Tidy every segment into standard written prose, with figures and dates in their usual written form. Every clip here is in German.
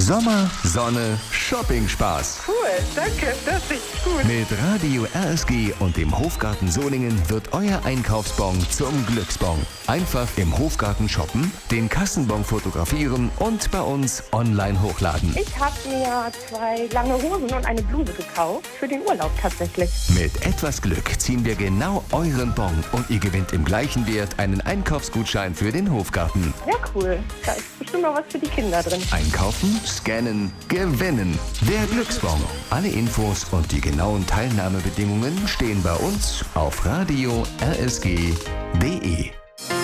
Sommer, Sonne, Shopping-Spaß. Cool, danke, das ist gut. Mit Radio RSG und dem Hofgarten Solingen wird euer Einkaufsbon zum Glücksbon. Einfach im Hofgarten shoppen, den Kassenbon fotografieren und bei uns online hochladen. Ich habe mir 2 lange Hosen und eine Bluse gekauft, für den Urlaub tatsächlich. Mit etwas Glück ziehen wir genau euren Bon und ihr gewinnt im gleichen Wert einen Einkaufsgutschein für den Hofgarten. Ja, cool. Da ist bestimmt noch was für die Kinder drin. Einkaufen, scannen, gewinnen. Der Glücksbon. Alle Infos und die genauen Teilnahmebedingungen stehen bei uns auf radio rsg.de.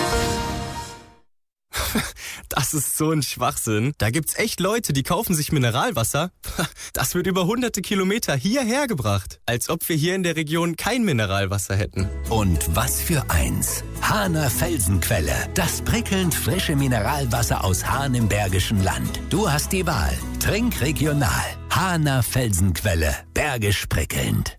Das ist so ein Schwachsinn. Da gibt's echt Leute, die kaufen sich Mineralwasser. Das wird über hunderte Kilometer hierher gebracht. Als ob wir hier in der Region kein Mineralwasser hätten. Und was für eins. Hahner Felsenquelle. Das prickelnd frische Mineralwasser aus Hahn im Bergischen Land. Du hast die Wahl. Trink regional. Hahner Felsenquelle. Bergisch prickelnd.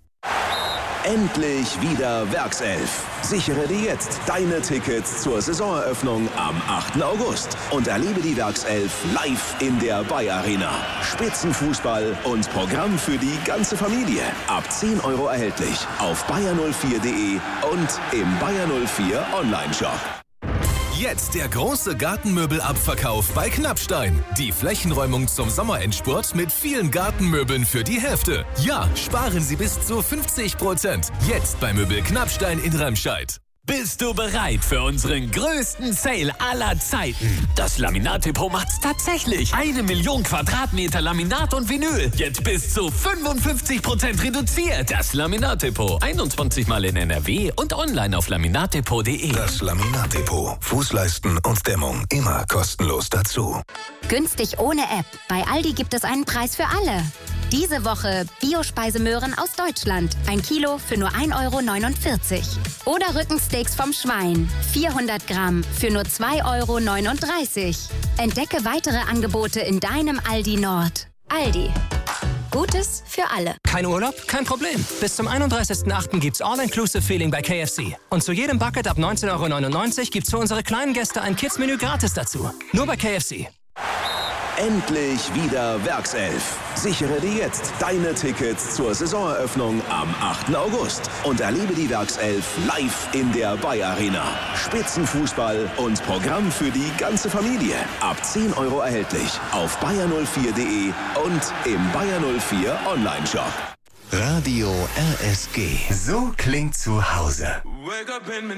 Endlich wieder Werkself. Sichere dir jetzt deine Tickets zur Saisoneröffnung am 8. August und erlebe die Werkself live in der Bayer Arena. Spitzenfußball und Programm für die ganze Familie. Ab 10 € erhältlich auf bayer04.de und im Bayer 04 Online-Shop. Jetzt der große Gartenmöbelabverkauf bei Knappstein. Die Flächenräumung zum Sommerendspurt mit vielen Gartenmöbeln für die Hälfte. Ja, sparen Sie bis zu 50%. Jetzt bei Möbel Knappstein in Remscheid. Bist du bereit für unseren größten Sale aller Zeiten? Das Laminat-Depot macht's tatsächlich. 1 Million Quadratmeter Laminat und Vinyl. Jetzt bis zu 55% reduziert. Das Laminat-Depot. 21 Mal in NRW und online auf laminatdepot.de. Das Laminat-Depot. Fußleisten und Dämmung immer kostenlos dazu. Günstig ohne App. Bei Aldi gibt es einen Preis für alle. Diese Woche Bio-Speisemöhren aus Deutschland. 1 Kilo für nur 1,49 € Oder Rückensteaks vom Schwein. 400 Gramm für nur 2,39 €. Entdecke weitere Angebote in deinem Aldi Nord. Aldi. Gutes für alle. Kein Urlaub? Kein Problem. Bis zum 31.08. gibt's All-Inclusive-Feeling bei KFC. Und zu jedem Bucket ab 19,99 € gibt's für unsere kleinen Gäste ein Kids-Menü gratis dazu. Nur bei KFC. Endlich wieder Werkself. Sichere dir jetzt deine Tickets zur Saisoneröffnung am 8. August und erlebe die Werkself live in der Bayer Arena. Spitzenfußball und Programm für die ganze Familie. Ab 10 € erhältlich auf bayer04.de und im Bayer 04 Online-Shop. Radio RSG. So klingt zu Hause.